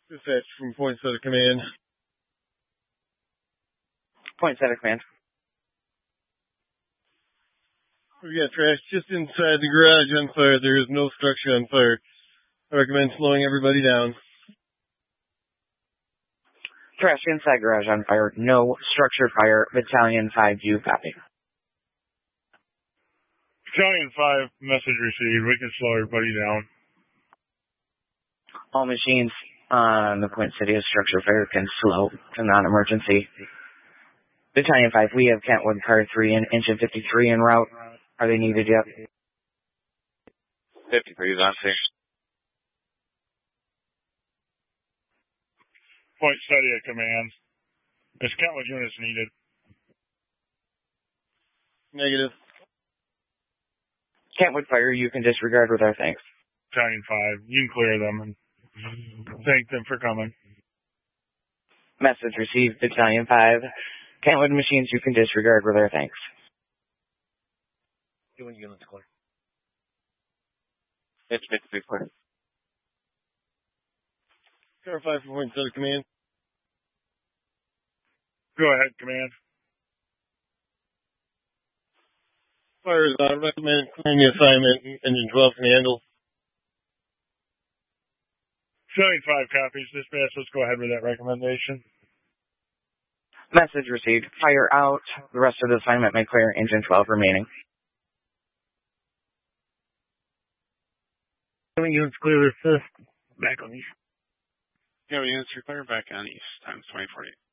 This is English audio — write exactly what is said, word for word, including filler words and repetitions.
Dispatch from Point Center Command. Point Center Command. We've got trash just inside the garage on fire. There is no structure on fire. I recommend slowing everybody down. Trash inside garage on fire. No structure fire. Battalion five, you copy. Battalion five, message received. We can slow everybody down. All machines on the Point City structure fire can slow to non-emergency. Battalion five, we have Kentwood Car three and Engine fifty-three en route. Are they needed yet? fifty-three is on scene. Point Steady at command. There's Kentwood units needed. Negative. Kentwood fire, you can disregard with our thanks. Battalion five, you can clear them and thank them for coming. Message received, Battalion five. Kentwood machines, you can disregard with our thanks. Doing units clear. It's fifty-three clear. Car five from Point Center Command. Go ahead, command. Fire is on. Recommend clearing the assignment. Engine twelve can handle. Battalion five copies. Dispatch, let's go ahead with that recommendation. Message received. Fire out. The rest of the assignment may clear. Engine twelve remaining. Doing units clear assist. Back on east. Yeah, units required back on east. Times twenty forty-eight.